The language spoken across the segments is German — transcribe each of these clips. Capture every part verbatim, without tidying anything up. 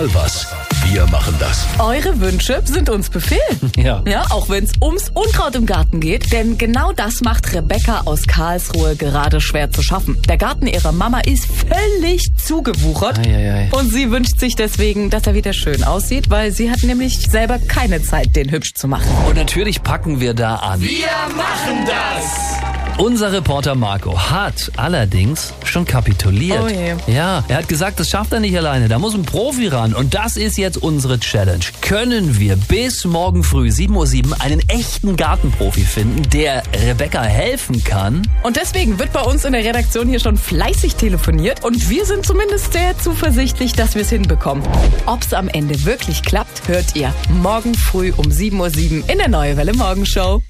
Egal was, wir machen das. Eure Wünsche sind uns Befehl. Ja. Ja, auch wenn es ums Unkraut im Garten geht. Denn genau das macht Rebecca aus Karlsruhe gerade schwer zu schaffen. Der Garten ihrer Mama ist völlig zugewuchert. Ei, ei, ei. Und sie wünscht sich deswegen, dass er wieder schön aussieht, weil sie hat nämlich selber keine Zeit, den hübsch zu machen. Und natürlich packen wir da an. Wir machen das! Unser Reporter Marco hat allerdings schon kapituliert. Oh je. Ja, er hat gesagt, das schafft er nicht alleine. Da muss ein Profi ran. Und das ist jetzt unsere Challenge. Können wir bis morgen früh sieben Uhr sieben einen echten Gartenprofi finden, der Rebecca helfen kann? Und deswegen wird bei uns in der Redaktion hier schon fleißig telefoniert. Und wir sind zumindest sehr zuversichtlich, dass wir es hinbekommen. Ob es am Ende wirklich klappt, hört ihr morgen früh um sieben Uhr sieben in der Neue Welle Morgenshow.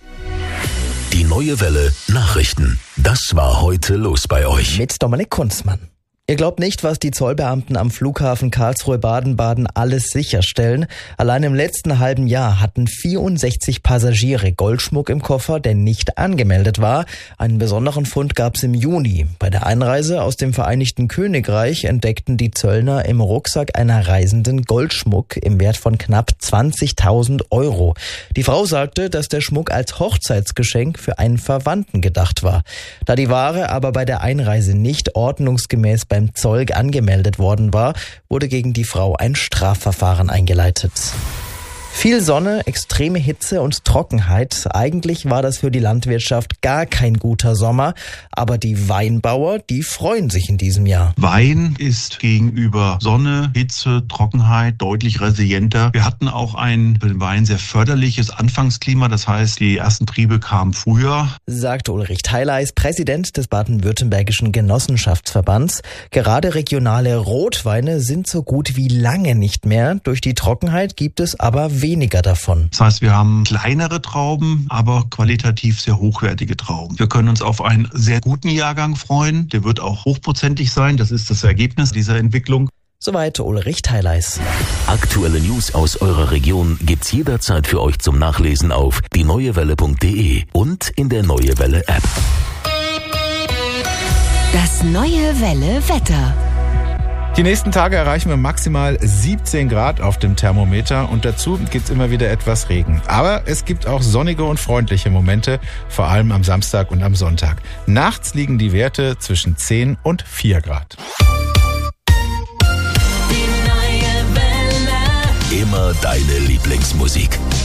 Die Neue Welle Nachrichten. Das war heute los bei euch. Mit Dominik Kunzmann. Ihr glaubt nicht, was die Zollbeamten am Flughafen Karlsruhe-Baden-Baden alles sicherstellen. Allein im letzten halben Jahr hatten vierundsechzig Passagiere Goldschmuck im Koffer, der nicht angemeldet war. Einen besonderen Fund gab es im Juni. Bei der Einreise aus dem Vereinigten Königreich entdeckten die Zöllner im Rucksack einer Reisenden Goldschmuck im Wert von knapp zwanzigtausend Euro. Die Frau sagte, dass der Schmuck als Hochzeitsgeschenk für einen Verwandten gedacht war. Da die Ware aber bei der Einreise nicht ordnungsgemäß beim Zoll angemeldet worden war, wurde gegen die Frau ein Strafverfahren eingeleitet. Viel Sonne, extreme Hitze und Trockenheit. Eigentlich war das für die Landwirtschaft gar kein guter Sommer. Aber die Weinbauer, die freuen sich in diesem Jahr. Wein ist gegenüber Sonne, Hitze, Trockenheit deutlich resilienter. Wir hatten auch ein für den Wein sehr förderliches Anfangsklima. Das heißt, die ersten Triebe kamen früher. Sagt Ulrich Theileis, Präsident des baden-württembergischen Genossenschaftsverbands. Gerade regionale Rotweine sind so gut wie lange nicht mehr. Durch die Trockenheit gibt es aber weniger davon. Das heißt, wir haben kleinere Trauben, aber qualitativ sehr hochwertige Trauben. Wir können uns auf einen sehr guten Jahrgang freuen. Der wird auch hochprozentig sein. Das ist das Ergebnis dieser Entwicklung. Soweit Ulrich Theileis. Aktuelle News aus eurer Region gibt's jederzeit für euch zum Nachlesen auf die neue welle punkt de und in der Neue Welle App. Das Neue Welle Wetter. Die nächsten Tage erreichen wir maximal siebzehn Grad auf dem Thermometer und dazu gibt's immer wieder etwas Regen. Aber es gibt auch sonnige und freundliche Momente, vor allem am Samstag und am Sonntag. Nachts liegen die Werte zwischen zehn und vier Grad. Immer deine Lieblingsmusik.